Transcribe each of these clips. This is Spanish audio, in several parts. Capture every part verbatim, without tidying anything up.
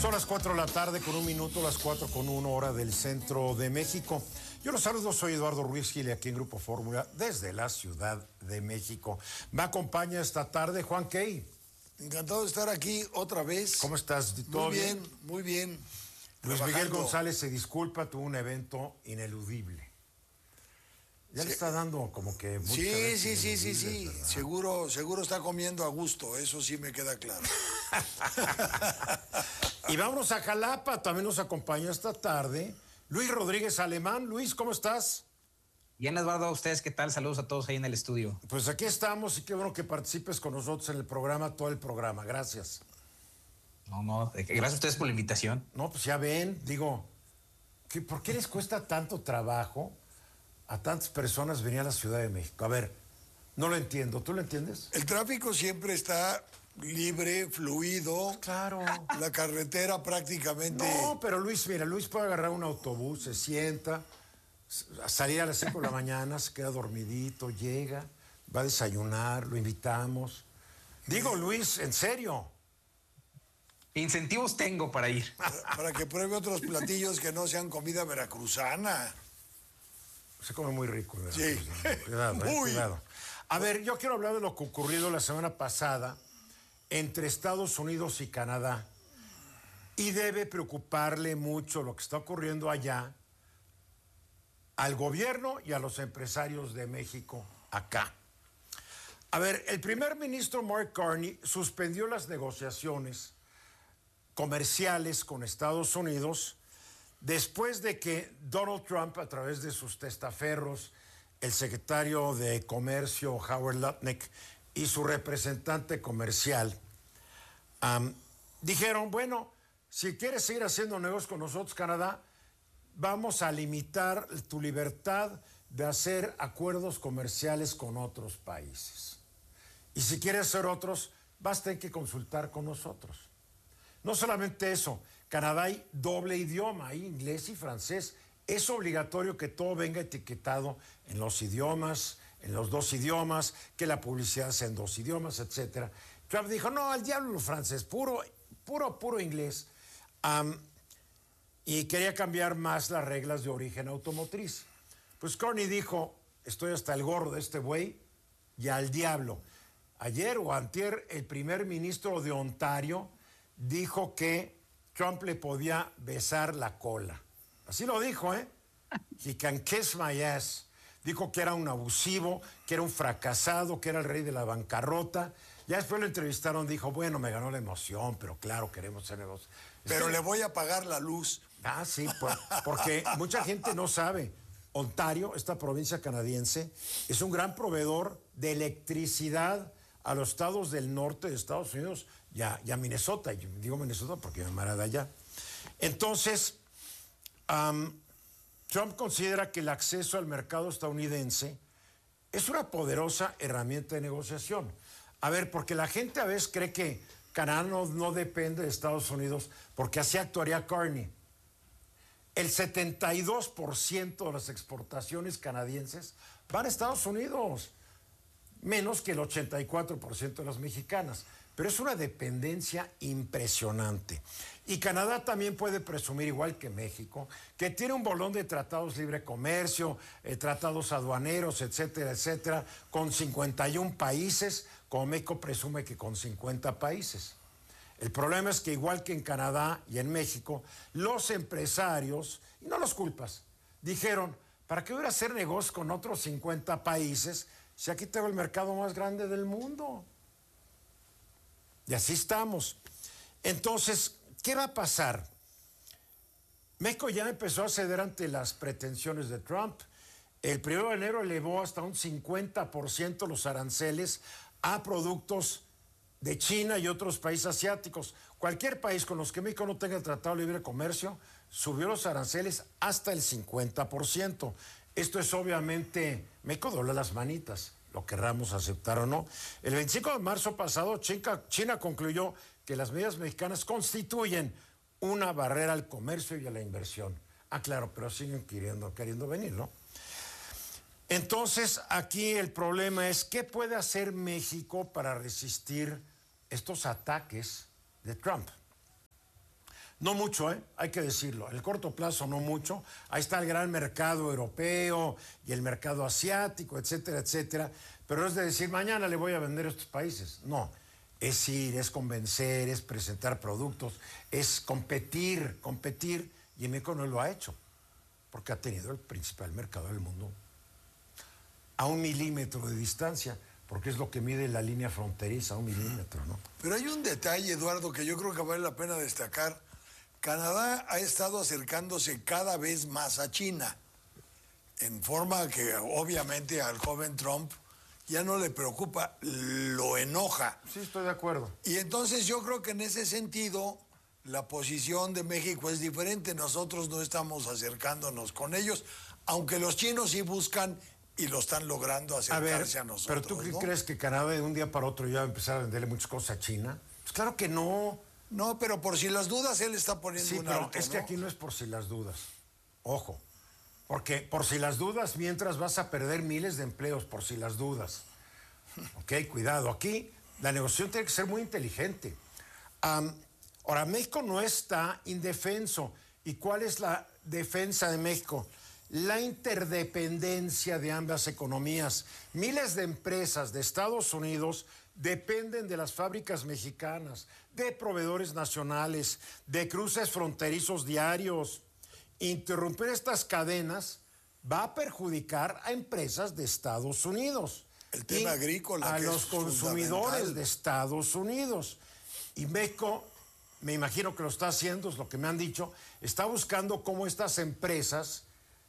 Son las cuatro de la tarde con un minuto, las cuatro con una hora del centro de México. Yo los saludo, soy Eduardo Ruiz Gil, aquí en Grupo Fórmula, desde la Ciudad de México. Me acompaña esta tarde Juan Key. Encantado de estar aquí otra vez. ¿Cómo estás? ¿Todo muy bien? bien? Muy bien. Luis Trabajando. Miguel González se disculpa, tuvo un evento ineludible. Ya sí. Le está dando como que... Sí, sí, sí, sí, sí. Seguro, seguro está comiendo a gusto, eso sí me queda claro. Y vámonos a Jalapa, también nos acompaña esta tarde Luis Rodríguez Alemán. Luis, ¿cómo estás? Bien, Eduardo, ¿a ustedes qué tal? Saludos a todos ahí en el estudio. Pues aquí estamos y qué bueno que participes con nosotros en el programa, todo el programa. Gracias. No, no, gracias a ustedes por la invitación. No, pues ya ven, digo, ¿qué, ¿por qué les cuesta tanto trabajo a tantas personas venir a la Ciudad de México? A ver, no lo entiendo, ¿tú lo entiendes? El tráfico siempre está libre, fluido. Claro. La carretera prácticamente... No, pero Luis, mira, Luis puede agarrar un autobús, se sienta, a salir a las cinco de la mañana, se queda dormidito, llega, va a desayunar, lo invitamos. Digo, Luis, en serio. Incentivos tengo para ir. Para, para que pruebe otros platillos que no sean comida veracruzana. Se come muy rico, ¿verdad? Sí. Cuidado, Muy. Eh, cuidado. A ver, yo quiero hablar de lo que ocurrido la semana pasada entre Estados Unidos y Canadá. Y debe preocuparle mucho lo que está ocurriendo allá al gobierno y a los empresarios de México acá. A ver, el primer ministro Mark Carney suspendió las negociaciones comerciales con Estados Unidos después de que Donald Trump, a través de sus testaferros, el secretario de Comercio Howard Lutnick y su representante comercial, um, dijeron, bueno, si quieres seguir haciendo negocios con nosotros, Canadá, vamos a limitar tu libertad de hacer acuerdos comerciales con otros países. Y si quieres hacer otros, vas a tener que consultar con nosotros. No solamente eso, Canadá hay doble idioma, hay inglés y francés. Es obligatorio que todo venga etiquetado en los idiomas, en los dos idiomas, que la publicidad sea en dos idiomas, etcétera. Trump dijo, no, al diablo lo francés, puro, puro, puro inglés. Um, y quería cambiar más las reglas de origen automotriz. Pues Carney dijo, estoy hasta el gorro de este güey y al diablo. Ayer o antier, el primer ministro de Ontario dijo que Trump le podía besar la cola. Así lo dijo, ¿eh? He can kiss my ass. Dijo que era un abusivo, que era un fracasado, que era el rey de la bancarrota. Ya después lo entrevistaron, dijo, bueno, me ganó la emoción, pero claro, queremos hacer negocios. Pero le voy a pagar la luz. Ah, sí, pues, porque mucha gente no sabe. Ontario, esta provincia canadiense, es un gran proveedor de electricidad a los estados del norte de Estados Unidos y a, y a Minnesota. Yo digo Minnesota porque mi mamá era de allá. Entonces, um, Trump considera que el acceso al mercado estadounidense es una poderosa herramienta de negociación. A ver, porque la gente a veces cree que Canadá no, no depende de Estados Unidos, porque así actuaría Carney. El setenta y dos por ciento de las exportaciones canadienses van a Estados Unidos, menos que el ochenta y cuatro por ciento de las mexicanas. Pero es una dependencia impresionante. Y Canadá también puede presumir, igual que México, que tiene un bolón de tratados de libre comercio, eh, tratados aduaneros, etcétera, etcétera, con cincuenta y un países, como México presume que con cincuenta países. El problema es que, igual que en Canadá y en México, los empresarios, y no los culpas, dijeron, ¿para qué voy a hacer negocios con otros cincuenta países si aquí tengo el mercado más grande del mundo? Y así estamos. Entonces, ¿qué va a pasar? México ya empezó a ceder ante las pretensiones de Trump. El primero de enero elevó hasta un cincuenta por ciento los aranceles a productos de China y otros países asiáticos. Cualquier país con los que México no tenga el Tratado de Libre Comercio subió los aranceles hasta el cincuenta por ciento. Esto es obviamente, México dobla las manitas, lo querramos aceptar o no. El veinticinco de marzo pasado, China, China concluyó que las medidas mexicanas constituyen una barrera al comercio y a la inversión. Ah, claro, pero siguen queriendo, queriendo venir, ¿no? Entonces, aquí el problema es, ¿qué puede hacer México para resistir estos ataques de Trump? No mucho, ¿eh? Hay que decirlo. En el corto plazo no mucho. Ahí está el gran mercado europeo y el mercado asiático, etcétera, etcétera. Pero es de decir, mañana le voy a vender a estos países. No. Es ir, es convencer, es presentar productos, es competir, competir. Y México no lo ha hecho, porque ha tenido el principal mercado del mundo a un milímetro de distancia, porque es lo que mide la línea fronteriza, un milímetro, ¿no? Pero hay un detalle, Eduardo, que yo creo que vale la pena destacar. Canadá ha estado acercándose cada vez más a China, en forma que obviamente al joven Trump ya no le preocupa, lo enoja. Sí, estoy de acuerdo. Y entonces yo creo que en ese sentido la posición de México es diferente. Nosotros no estamos acercándonos con ellos, aunque los chinos sí buscan y lo están logrando acercarse a, ver, a nosotros. Pero tú ¿no? crees que Canadá de un día para otro ya va a empezar a venderle muchas cosas a China? Pues claro que no. No, pero por si las dudas él está poniendo sí, un pero alto, es ¿no? que aquí no es por si las dudas. Ojo. Porque por si las dudas, mientras vas a perder miles de empleos, por si las dudas. Ok, cuidado. Aquí la negociación tiene que ser muy inteligente. Um, ahora, México no está indefenso. ¿Y cuál es la defensa de México? La interdependencia de ambas economías. Miles de empresas de Estados Unidos dependen de las fábricas mexicanas, de proveedores nacionales, de cruces fronterizos diarios. Interrumpir estas cadenas va a perjudicar a empresas de Estados Unidos. El tema agrícola. A los consumidores de Estados Unidos. Y México, me imagino que lo está haciendo, es lo que me han dicho, está buscando cómo estas empresas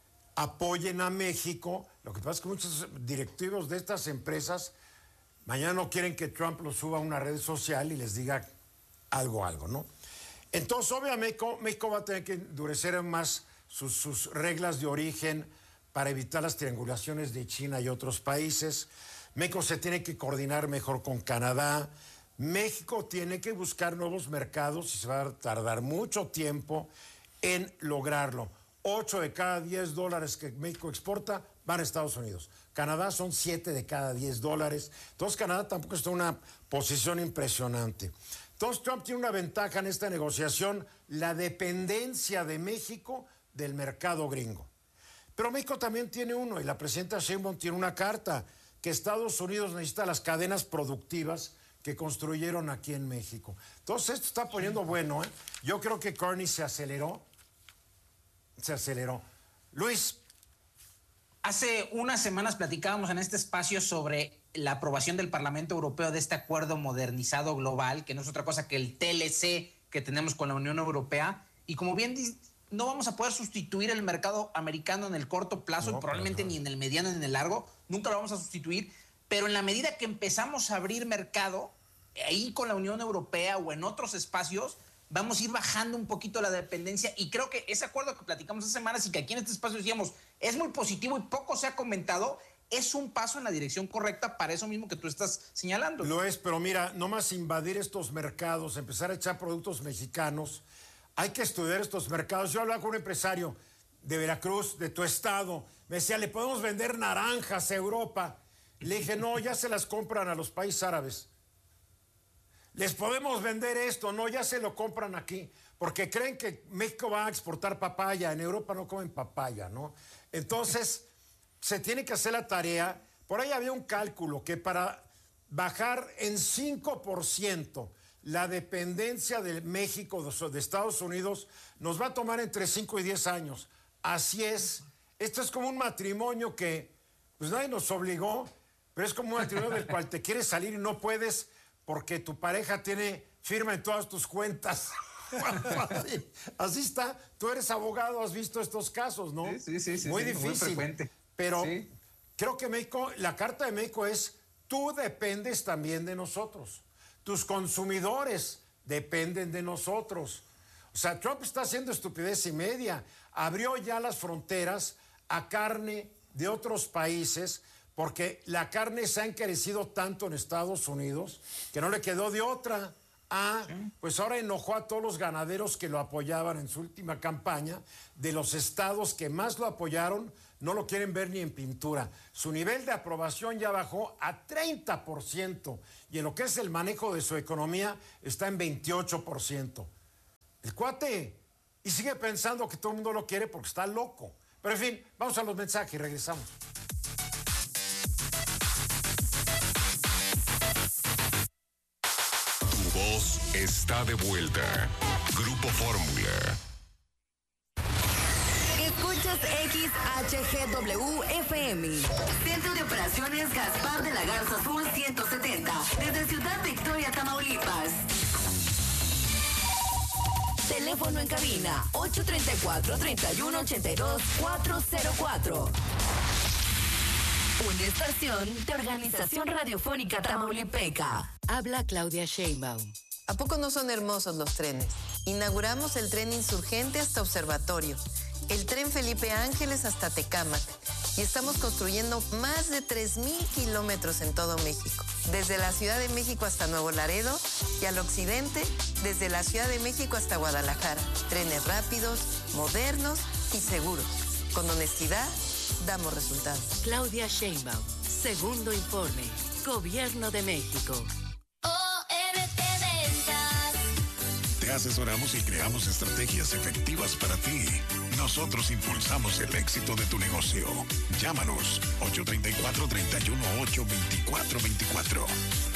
apoyen a México. Lo que pasa es que muchos directivos de estas empresas mañana no quieren que Trump lo suba a una red social y les diga algo, algo, ¿no? Entonces, obviamente, México, México va a tener que endurecer más sus, sus reglas de origen para evitar las triangulaciones de China y otros países. México se tiene que coordinar mejor con Canadá. México tiene que buscar nuevos mercados y se va a tardar mucho tiempo en lograrlo. Ocho de cada diez dólares que México exporta van a Estados Unidos. Canadá son siete de cada diez dólares. Entonces Canadá tampoco está en una posición impresionante. Entonces Trump tiene una ventaja en esta negociación, la dependencia de México del mercado gringo. Pero México también tiene uno, y la presidenta Sheinbaum tiene una carta, que Estados Unidos necesita las cadenas productivas que construyeron aquí en México. Entonces esto está poniendo bueno, ¿eh? Yo creo que Carney se aceleró. Se aceleró. Luis. Hace unas semanas platicábamos en este espacio sobre la aprobación del Parlamento Europeo de este acuerdo modernizado global, que no es otra cosa que el T L C que tenemos con la Unión Europea. Y como bien dice, no vamos a poder sustituir el mercado americano en el corto plazo, no, y probablemente no. ni en el mediano ni en el largo. Nunca lo vamos a sustituir. Pero en la medida que empezamos a abrir mercado, ahí con la Unión Europea o en otros espacios, vamos a ir bajando un poquito la dependencia, y creo que ese acuerdo que platicamos hace semanas y que aquí en este espacio decíamos es muy positivo y poco se ha comentado, es un paso en la dirección correcta para eso mismo que tú estás señalando. Lo es, pero mira, no más invadir estos mercados, empezar a echar productos mexicanos, hay que estudiar estos mercados. Yo hablaba con un empresario de Veracruz, de tu estado, me decía, ¿le podemos vender naranjas a Europa? Le dije, no, ya se las compran a los países árabes. Les podemos vender esto, no, ya se lo compran aquí, porque creen que México va a exportar papaya, en Europa no comen papaya, ¿no? Entonces, se tiene que hacer la tarea. Por ahí había un cálculo que para bajar en cinco por ciento la dependencia de México, de Estados Unidos, nos va a tomar entre cinco y diez años. Así es. Esto es como un matrimonio que, pues nadie nos obligó, pero es como un matrimonio del cual te quieres salir y no puedes, porque tu pareja tiene firma en todas tus cuentas. así, así está. Tú eres abogado, has visto estos casos, ¿no? Sí, sí, sí. Muy sí, difícil. Muy frecuente. Pero sí. creo que México, la Carta de México es, tú dependes también de nosotros. Tus consumidores dependen de nosotros. O sea, Trump está haciendo estupidez y media. Abrió ya las fronteras a carne de otros países, porque la carne se ha encarecido tanto en Estados Unidos que no le quedó de otra. Ah, sí. Pues ahora enojó a todos los ganaderos que lo apoyaban en su última campaña. De los estados que más lo apoyaron, no lo quieren ver ni en pintura. Su nivel de aprobación ya bajó a treinta por ciento y en lo que es el manejo de su economía está en veintiocho por ciento. El cuate. Y sigue pensando que todo el mundo lo quiere porque está loco. Pero en fin, vamos a los mensajes y regresamos. Tu voz está de vuelta. Grupo Fórmula. Escuchas X H G W F M. Centro de Operaciones Gaspar de la Garza Sur ciento setenta. Desde Ciudad Victoria, Tamaulipas. Teléfono en cabina ocho tres cuatro, tres uno ocho dos, cuatro cero cuatro. Una estación de Organización Radiofónica Tamaulipeca. Habla Claudia Sheinbaum. ¿A poco no son hermosos los trenes? Inauguramos el tren Insurgente hasta Observatorio, el tren Felipe Ángeles hasta Tecámac y estamos construyendo más de tres mil kilómetros en todo México. Desde la Ciudad de México hasta Nuevo Laredo y al occidente, desde la Ciudad de México hasta Guadalajara. Trenes rápidos, modernos y seguros. Con honestidad, damos resultados. Claudia Sheinbaum, segundo informe, Gobierno de México. Te asesoramos y creamos estrategias efectivas para ti. Nosotros impulsamos el éxito de tu negocio. Llámanos ocho tres cuatro, tres uno ocho, dos cuatro dos cuatro.